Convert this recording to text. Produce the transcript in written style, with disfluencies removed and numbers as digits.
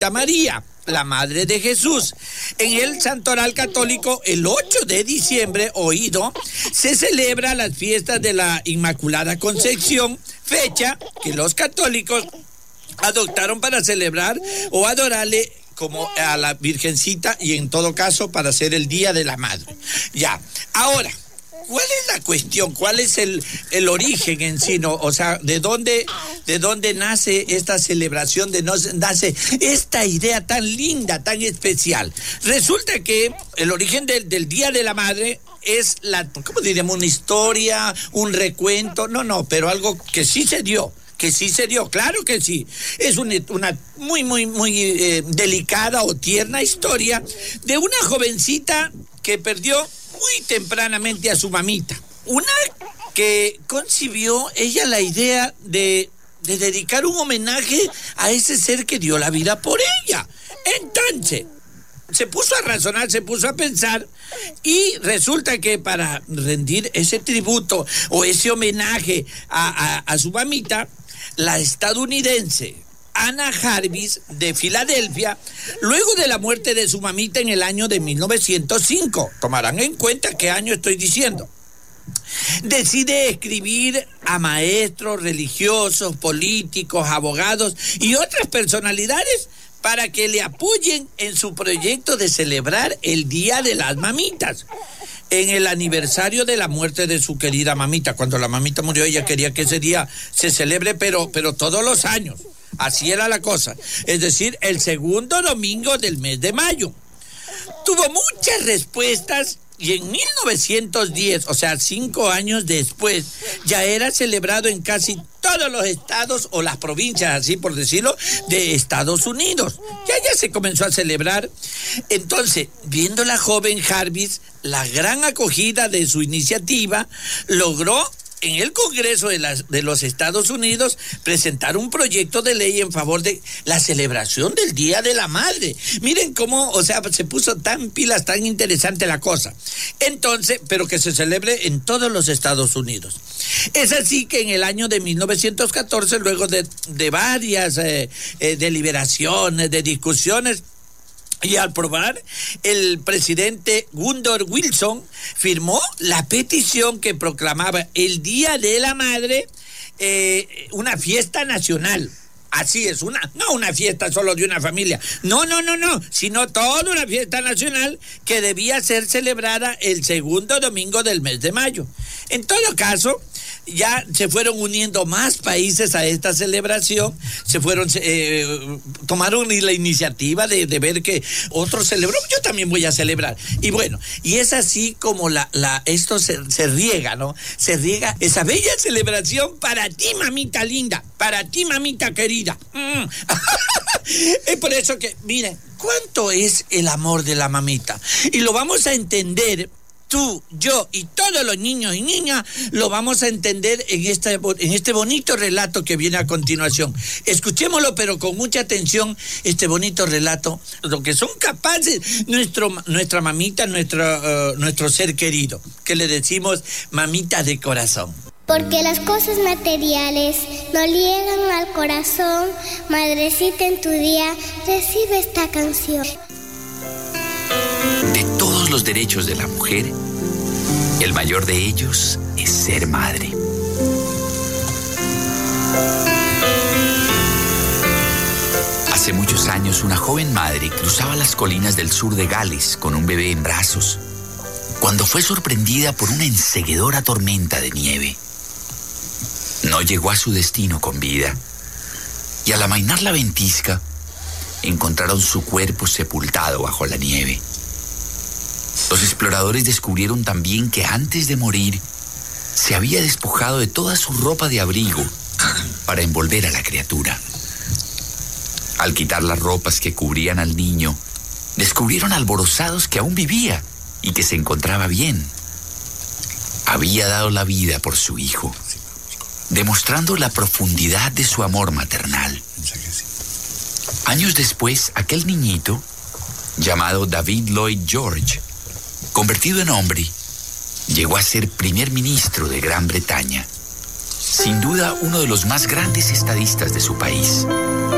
María, la Madre de Jesús. En el Santoral Católico, el 8 de diciembre, se celebra las fiestas de la Inmaculada Concepción, fecha que los católicos adoptaron para celebrar o adorarle como a la Virgencita y en todo caso para hacer el Día de la Madre. Ya, ahora, ¿cuál es la cuestión? ¿Cuál es el origen en sí? ¿No? O sea, ¿de dónde nace esta celebración? ¿De dónde nace esta idea tan linda, tan especial? Resulta que el origen del Día de la Madre es ¿cómo diríamos? Una historia, un recuento. No, pero algo que sí se dio. Claro que sí. Es una muy delicada o tierna historia de una jovencita que perdió muy tempranamente a su mamita. Una que concibió ella la idea de dedicar un homenaje a ese ser que dio la vida por ella. Entonces, se puso a razonar, se puso a pensar y resulta que para rendir ese tributo o ese homenaje a su mamita, la estadounidense Anna Jarvis de Filadelfia, luego de la muerte de su mamita en el año de 1905, tomarán en cuenta qué año estoy diciendo, decide escribir a maestros religiosos, políticos, abogados y otras personalidades para que le apoyen en su proyecto de celebrar el Día de las Mamitas, en el aniversario de la muerte de su querida mamita. Cuando la mamita murió, ella quería que ese día se celebre, pero todos los años. Así era la cosa. Es decir, el segundo domingo del mes de mayo. Tuvo muchas respuestas y en 1910, o sea, 5 años después, ya era celebrado en casi todos los estados o las provincias, así por decirlo, de Estados Unidos. Ya se comenzó a celebrar. Entonces, viendo la joven Jarvis la gran acogida de su iniciativa, logró en el Congreso de los Estados Unidos presentar un proyecto de ley en favor de la celebración del Día de la Madre. Miren cómo, o sea, se puso tan pilas, tan interesante la cosa. Entonces, pero que se celebre en todos los Estados Unidos. Es así que en el año de 1914, luego de varias deliberaciones, de discusiones, y al aprobar, el presidente Woodrow Wilson firmó la petición que proclamaba el Día de la Madre una fiesta nacional. Así es, no una fiesta solo de una familia, no, sino toda una fiesta nacional que debía ser celebrada el segundo domingo del mes de mayo. En todo caso, ya se fueron uniendo más países a esta celebración, tomaron la iniciativa de ver que otros celebró, yo también voy a celebrar. Y bueno, y es así como esto se riega, ¿no? Se riega esa bella celebración para ti, mamita linda, para ti, mamita querida. Es por eso que, miren, ¿cuánto es el amor de la mamita? Y lo vamos a entender. Tú, yo y todos los niños y niñas lo vamos a entender en este bonito relato que viene a continuación. Escuchémoslo, pero con mucha atención, este bonito relato, lo que son capaces nuestra mamita, nuestro ser querido, que le decimos mamita de corazón. Porque las cosas materiales no llegan al corazón, madrecita, en tu día recibe esta canción. De todos los derechos de la mujer, el mayor de ellos es ser madre. Hace muchos años, una joven madre cruzaba las colinas del sur de Gales con un bebé en brazos, cuando fue sorprendida por una enceguedora tormenta de nieve. No llegó a su destino con vida, y al amainar la ventisca, encontraron su cuerpo sepultado bajo la nieve. Los exploradores descubrieron también que antes de morir se había despojado de toda su ropa de abrigo para envolver a la criatura. Al quitar las ropas que cubrían al niño, descubrieron alborozados que aún vivía y que se encontraba bien. Había dado la vida por su hijo, demostrando la profundidad de su amor maternal. Años después, aquel niñito, llamado David Lloyd George, convertido en hombre, llegó a ser primer ministro de Gran Bretaña, sin duda uno de los más grandes estadistas de su país.